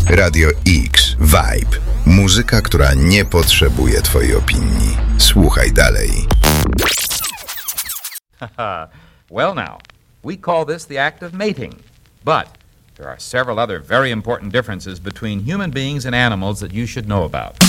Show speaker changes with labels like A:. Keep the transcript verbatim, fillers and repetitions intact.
A: Radio X Vibe. Muzyka, która nie potrzebuje twojej opinii. Słuchaj dalej.
B: Well now, we call this the act of mating. But there are several other very important differences between human beings and animals that you should know about.